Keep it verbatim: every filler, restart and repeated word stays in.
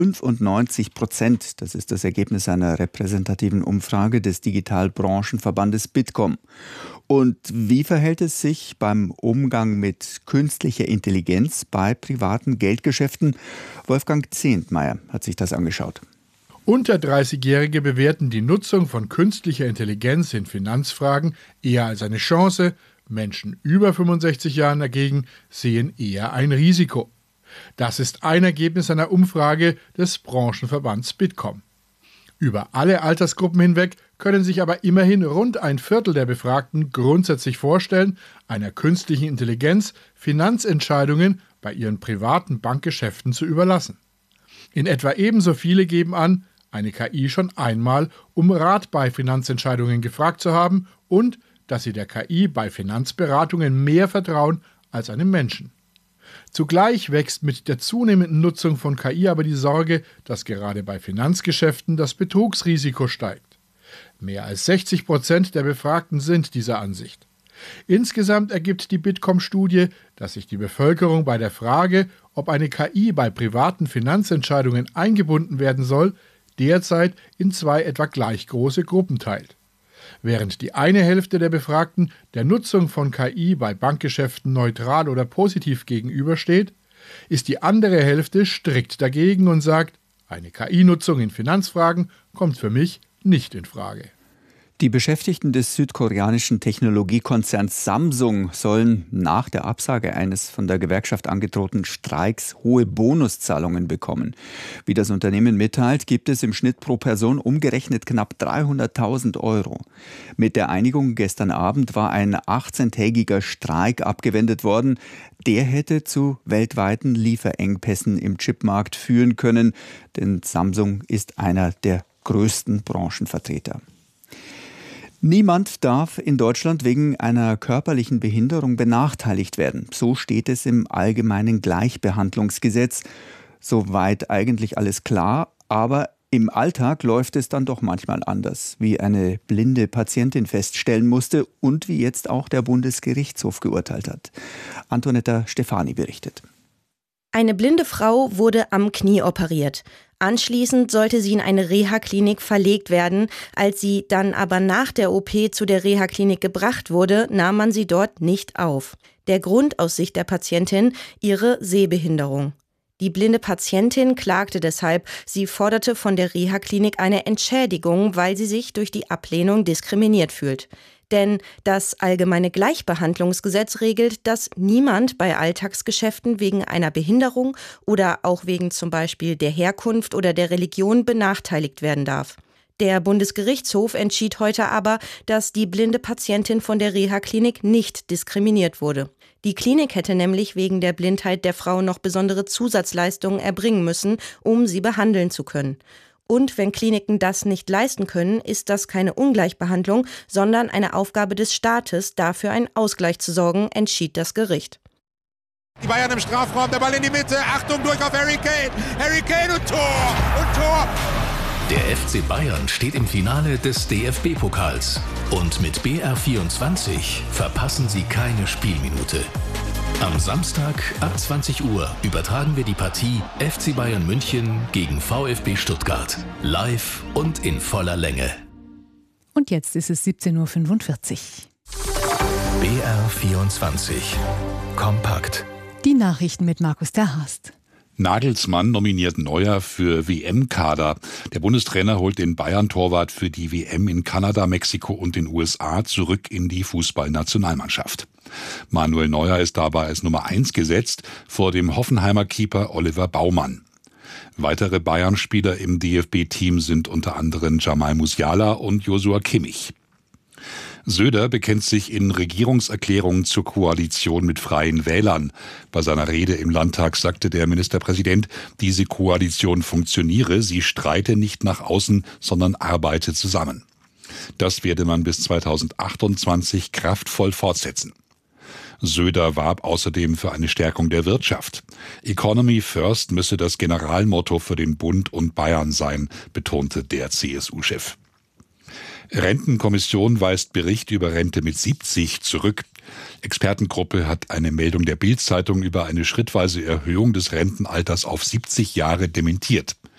fünfundneunzig Prozent. Das ist das Ergebnis einer repräsentativen Umfrage des Digitalbranchenverbandes Bitkom. Und wie verhält es sich beim Umgang mit künstlicher Intelligenz bei privaten Geldgeschäften? Wolfgang Zehntmeier hat sich das angeschaut. Unter dreißigjährige bewerten die Nutzung von künstlicher Intelligenz in Finanzfragen eher als eine Chance. Menschen über fünfundsechzig Jahren dagegen sehen eher ein Risiko. Das ist ein Ergebnis einer Umfrage des Branchenverbands Bitkom. Über alle Altersgruppen hinweg können sich aber immerhin rund ein Viertel der Befragten grundsätzlich vorstellen, einer künstlichen Intelligenz Finanzentscheidungen bei ihren privaten Bankgeschäften zu überlassen. In etwa ebenso viele geben an, eine K I schon einmal um Rat bei Finanzentscheidungen gefragt zu haben und dass sie der K I bei Finanzberatungen mehr vertrauen als einem Menschen. Zugleich wächst mit der zunehmenden Nutzung von K I aber die Sorge, dass gerade bei Finanzgeschäften das Betrugsrisiko steigt. Mehr als sechzig Prozent der Befragten sind dieser Ansicht. Insgesamt ergibt die Bitkom-Studie, dass sich die Bevölkerung bei der Frage, ob eine K I bei privaten Finanzentscheidungen eingebunden werden soll, derzeit in zwei etwa gleich große Gruppen teilt. Während die eine Hälfte der Befragten der Nutzung von K I bei Bankgeschäften neutral oder positiv gegenübersteht, ist die andere Hälfte strikt dagegen und sagt, eine K I-Nutzung in Finanzfragen kommt für mich nicht in Frage. Die Beschäftigten des südkoreanischen Technologiekonzerns Samsung sollen nach der Absage eines von der Gewerkschaft angedrohten Streiks hohe Bonuszahlungen bekommen. Wie das Unternehmen mitteilt, gibt es im Schnitt pro Person umgerechnet knapp dreihunderttausend Euro. Mit der Einigung gestern Abend war ein achtzehntägiger Streik abgewendet worden. Der hätte zu weltweiten Lieferengpässen im Chipmarkt führen können, denn Samsung ist einer der größten Branchenvertreter. Niemand darf in Deutschland wegen einer körperlichen Behinderung benachteiligt werden. So steht es im Allgemeinen Gleichbehandlungsgesetz. Soweit eigentlich alles klar, aber im Alltag läuft es dann doch manchmal anders, wie eine blinde Patientin feststellen musste und wie jetzt auch der Bundesgerichtshof geurteilt hat. Antonetta Stefani berichtet. Eine blinde Frau wurde am Knie operiert. Anschließend sollte sie in eine Reha-Klinik verlegt werden. Als sie dann aber nach der O P zu der Reha-Klinik gebracht wurde, nahm man sie dort nicht auf. Der Grund aus Sicht der Patientin: ihre Sehbehinderung. Die blinde Patientin klagte deshalb. Sie forderte von der Reha-Klinik eine Entschädigung, weil sie sich durch die Ablehnung diskriminiert fühlt. Denn das Allgemeine Gleichbehandlungsgesetz regelt, dass niemand bei Alltagsgeschäften wegen einer Behinderung oder auch wegen zum Beispiel der Herkunft oder der Religion benachteiligt werden darf. Der Bundesgerichtshof entschied heute aber, dass die blinde Patientin von der Reha-Klinik nicht diskriminiert wurde. Die Klinik hätte nämlich wegen der Blindheit der Frau noch besondere Zusatzleistungen erbringen müssen, um sie behandeln zu können. Und wenn Kliniken das nicht leisten können, ist das keine Ungleichbehandlung, sondern eine Aufgabe des Staates, dafür einen Ausgleich zu sorgen, entschied das Gericht. Die Bayern im Strafraum, der Ball in die Mitte, Achtung, durch auf Harry Kane, Harry Kane und Tor, und Tor. Der F C Bayern steht im Finale des D F B-Pokals und mit B R vierundzwanzig verpassen Sie keine Spielminute. Am Samstag ab zwanzig Uhr übertragen wir die Partie F C Bayern München gegen VfB Stuttgart. Live und in voller Länge. Und jetzt ist es siebzehn Uhr fünfundvierzig. B R vierundzwanzig. Kompakt. Die Nachrichten mit Markus Terhast. Nagelsmann nominiert Neuer für W M-Kader. Der Bundestrainer holt den Bayern-Torwart für die W M in Kanada, Mexiko und den U S A zurück in die Fußballnationalmannschaft. Manuel Neuer ist dabei als Nummer eins gesetzt vor dem Hoffenheimer Keeper Oliver Baumann. Weitere Bayern-Spieler im D F B-Team sind unter anderem Jamal Musiala und Joshua Kimmich. Söder bekennt sich in Regierungserklärungen zur Koalition mit Freien Wählern. Bei seiner Rede im Landtag sagte der Ministerpräsident, diese Koalition funktioniere, sie streite nicht nach außen, sondern arbeite zusammen. Das werde man bis zweitausendachtundzwanzig kraftvoll fortsetzen. Söder warb außerdem für eine Stärkung der Wirtschaft. Economy First müsse das Generalmotto für den Bund und Bayern sein, betonte der C S U-Chef. Rentenkommission weist Bericht über Rente mit siebzig zurück. Expertengruppe hat eine Meldung der Bild-Zeitung über eine schrittweise Erhöhung des Rentenalters auf siebzig Jahre dementiert.